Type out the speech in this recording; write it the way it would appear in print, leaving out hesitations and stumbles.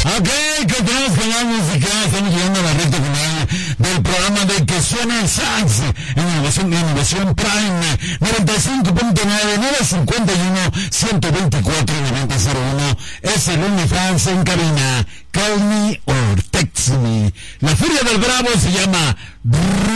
Ok, continuamos con la música. Estamos llegando a la recta final del programa de Que Suena el Sax en Innovación Prime 95.9 951 124 9001. Es el OnlyFans en cabina. Call me or text me. La Furia del Bravo se llama